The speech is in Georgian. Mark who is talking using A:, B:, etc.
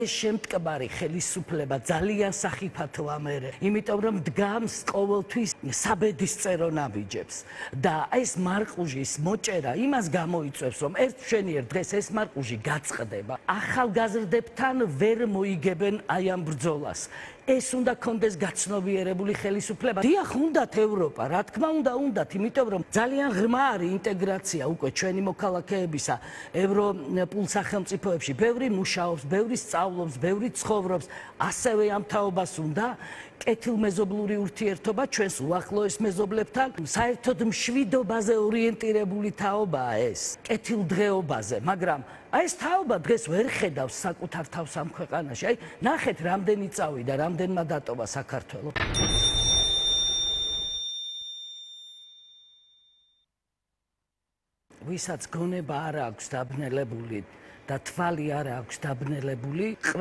A: შემტკბარი ხელისუფლება ძალიან სახიფათოა მერე, იმიტომ რომ დგამს ყოველთვის საბედისწერო ნაბიჯებს და ეს მარყუჟის მოჭერა იმას გამოიწვევს, რომ ერთ მშვენიერ დღეს ეს მარყუჟი გაწყდება. ახალგაზრდებთან ვერ მოიგებენ აი ამ ბრძოლას. ეს უნდა კონდეს გაცნობიერებული ხელისუფლება. დიახ, უნდათ ევროპა, რა თქმა უნდა, უნდათ, იმიტომ რომ ძალიან ღრმა არის ინტეგრაცია უკვე ჩვენი მოქალაქეებისა ევროპულ სახელმწიფოებში. ბევრი მუშაობს, ბევრი სწავლობს, ბევრი ცხოვრობს, ასევე ამ თაობას უნდა კეთილმეზობლური ურთიერთობა ჩვენს უახლოეს მეზობლებთან. საერთოდ მშვიდობაზე ორიენტირებული თაობაა ეს, კეთილდღეობაზე, მაგრამ აი ეს თაობა დღეს ვერ ხედავს საკუთარ თავს ამ ქვეყანაში. აი ნახეთ, რამდენი წავიდა, რამდენმა დატოვა საქართველო. ვისაც გონება არ აქვს დაბნელებული და თვალი არ აქვს დაბნელებული